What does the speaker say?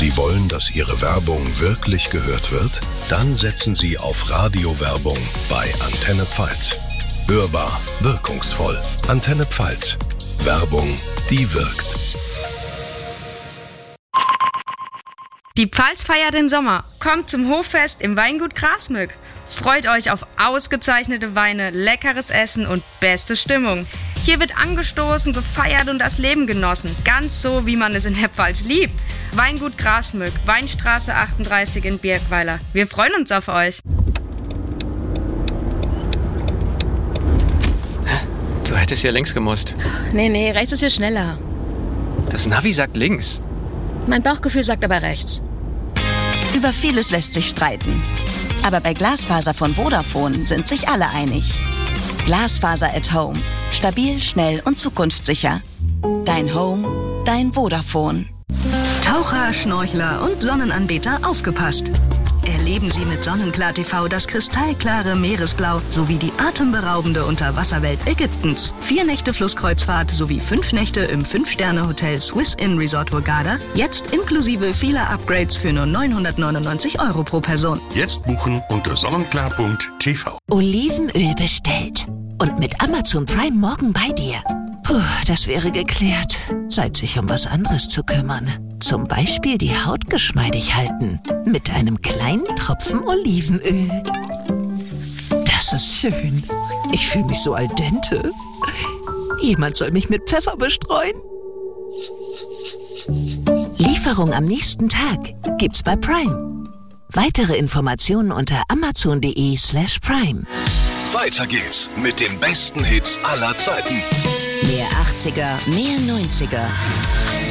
Sie wollen, dass Ihre Werbung wirklich gehört wird? Dann setzen Sie auf Radiowerbung bei Antenne Pfalz. Hörbar, wirkungsvoll. Antenne Pfalz. Werbung, die wirkt. Die Pfalz feiert den Sommer. Kommt zum Hoffest im Weingut Grasmück. Freut euch auf ausgezeichnete Weine, leckeres Essen und beste Stimmung. Hier wird angestoßen, gefeiert und das Leben genossen. Ganz so, wie man es in der Pfalz liebt. Weingut Grasmück, Weinstraße 38 in Birkweiler. Wir freuen uns auf euch. Du hättest hier links gemusst. Nee, rechts ist hier schneller. Das Navi sagt links. Mein Bauchgefühl sagt aber rechts. Über vieles lässt sich streiten. Aber bei Glasfaser von Vodafone sind sich alle einig. Glasfaser at Home. Stabil, schnell und zukunftssicher. Dein Home, dein Vodafone. Taucher, Schnorchler und Sonnenanbeter aufgepasst. Erleben Sie mit Sonnenklar TV das kristallklare Meeresblau sowie die atemberaubende Unterwasserwelt Ägyptens. 4 Nächte Flusskreuzfahrt sowie 5 Nächte im 5-Sterne-Hotel Swiss Inn Resort Hurghada. Jetzt inklusive vieler Upgrades für nur 999 € pro Person. Jetzt buchen unter sonnenklar.tv. Olivenöl bestellt. Und mit Amazon Prime morgen bei dir. Puh, das wäre geklärt. Zeit, sich um was anderes zu kümmern. Zum Beispiel die Haut geschmeidig halten. Mit einem kleinen Tropfen Olivenöl. Das ist schön. Ich fühle mich so al dente. Jemand soll mich mit Pfeffer bestreuen. Lieferung am nächsten Tag gibt's bei Prime. Weitere Informationen unter amazon.de/prime. Weiter geht's mit den besten Hits aller Zeiten. Mehr 80er, mehr 90er.